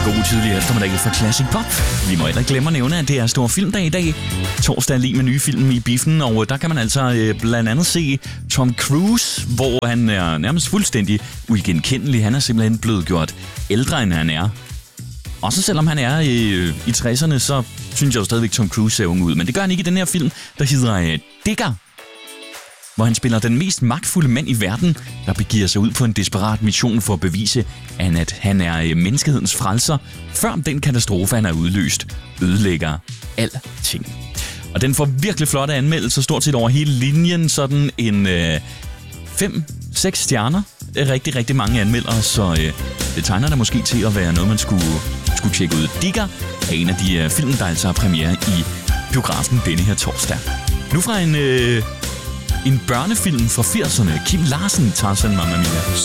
God tidlig eftermiddag for Classic Pop. Vi må heller ikke glemme at nævne, at det er stor filmdag i dag. Torsdag er lige med nye film i biffen, og der kan man altså blandt andet se Tom Cruise, hvor han er nærmest fuldstændig uigenkendelig. Han er simpelthen blevet gjort ældre, end han er. Også selvom han er i 60'erne, så synes jeg jo stadigvæk, Tom Cruise ser ung ud. Men det gør han ikke i den her film, der hedder Digger, hvor han spiller den mest magtfulde mand i verden, der begiver sig ud på en desperat mission for at bevise, at han er menneskehedens frelser, før den katastrofe, han har udløst, ødelægger alting. Og den får virkelig flotte anmeldelser, stort set over hele linjen, sådan en 5-6 stjerner. Rigtig, rigtig mange anmeldere, så det tegner der måske til at være noget, man skulle tjekke ud. Digger er en af de film, der altså har premiere i biografen denne her torsdag. Nu fra en børnefilm fra 80'erne. Kim Larsen, Tarzan Mamma Mia.